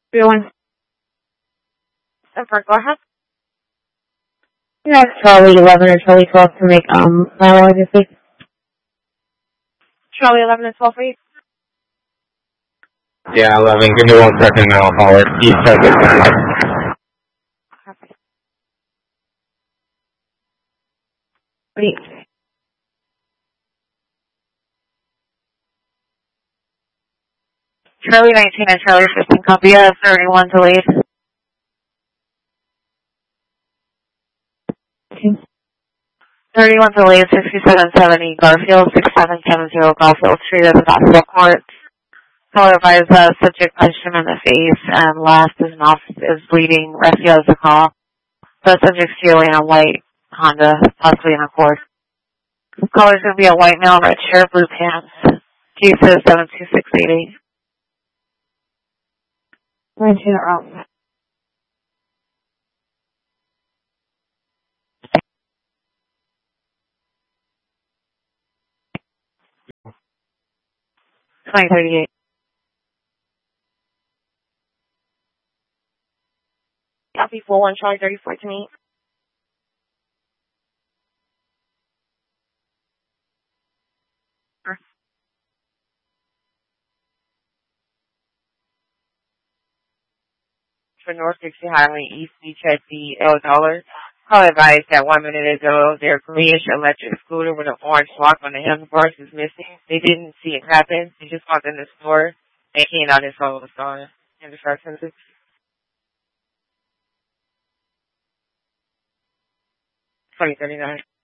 Everyone. Go ahead. Yeah, Charlie 11 or Charlie 12 to make dialogue this week. Charlie 11 and 12 for you. Yeah, 11. Give me 1 second and I'll call it. East Texas time. Perfect. Wait. Charlie 19 and Charlie 15 copy of 31 to lead. Okay. 31 to lead, 6770 Garfield, 6770 Garfield Street at the basketball court. Caller advised subject punched him in the face and last his mouth is bleeding. Rescue has the call. The subject's stealing a white Honda, possibly an Accord. Caller's going to be a white male, red shirt, blue pants. Case is 72688. 19 wrong. $20.38. Copy 41 Charlie 34 to me. For North Dixie Highway, East Beach at the $L. Call advised that 1 minute ago their greenish electric scooter with an orange lock on the handlebars is missing. They didn't see it happen. They just walked in the store and came out and saw what was going on. And the truck sensor. 2039.